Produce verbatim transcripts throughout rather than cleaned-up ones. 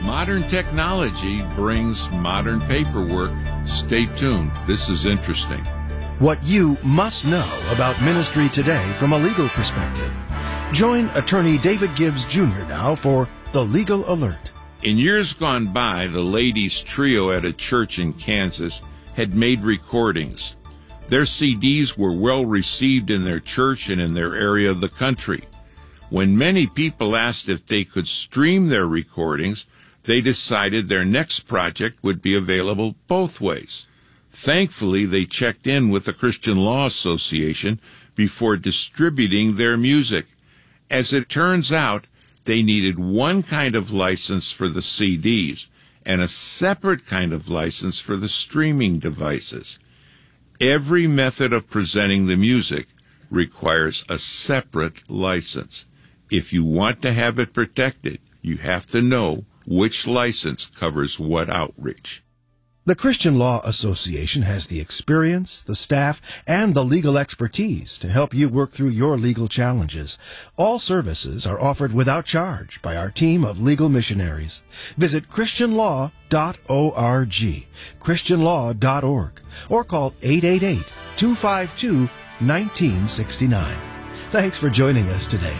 Modern technology brings modern paperwork. Stay tuned. This is interesting. What you must know about ministry today from a legal perspective. Join attorney David Gibbs Junior now for The Legal Alert. In years gone by, the ladies' trio at a church in Kansas had made recordings. Their C Ds were well received in their church and in their area of the country. When many people asked if they could stream their recordings, they decided their next project would be available both ways. Thankfully, they checked in with the Christian Law Association before distributing their music. As it turns out, they needed one kind of license for the C Ds and a separate kind of license for the streaming devices. Every method of presenting the music requires a separate license. If you want to have it protected, you have to know which license covers what outreach. The Christian Law Association has the experience, the staff, and the legal expertise to help you work through your legal challenges. All services are offered without charge by our team of legal missionaries. Visit christian law dot org, christian law dot org, or call eight eight eight, two five two, one nine six nine. Thanks for joining us today.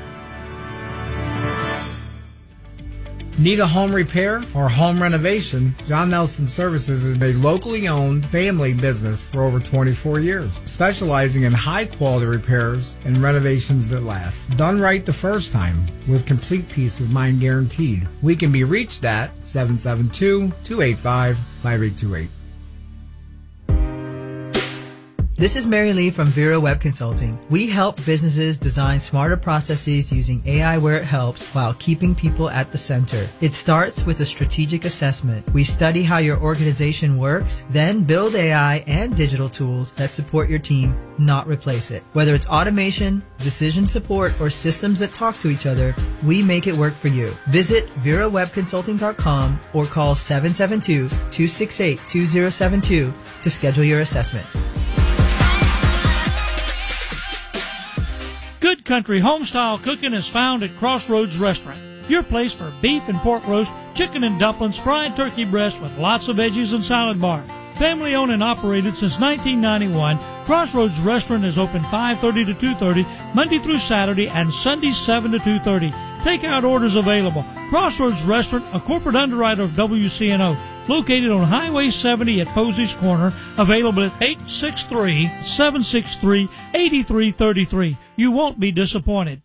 Need a home repair or home renovation? John Nelson Services is a locally owned family business for over twenty-four years, specializing in high-quality repairs and renovations that last. Done right the first time, with complete peace of mind guaranteed. We can be reached at seven seven two, two eight five, five eight two eight. This is Mary Lee from Vera Web Consulting. We help businesses design smarter processes using A I where it helps while keeping people at the center. It starts with a strategic assessment. We study how your organization works, then build A I and digital tools that support your team, not replace it. Whether it's automation, decision support, or systems that talk to each other, we make it work for you. Visit vera web consulting dot com or call seven seven two, two six eight, two zero seven two to schedule your assessment. Good Country Homestyle cooking is found at Crossroads Restaurant, your place for beef and pork roast, chicken and dumplings, fried turkey breast with lots of veggies and salad bar. Family owned and operated since nineteen ninety-one, Crossroads Restaurant is open five thirty to two thirty, Monday through Saturday, and Sunday seven to two thirty. Takeout orders available. Crossroads Restaurant, a corporate underwriter of W C N O, located on Highway seventy at Posey's Corner, available at eight six three, seven six three, eight three three three. You won't be disappointed.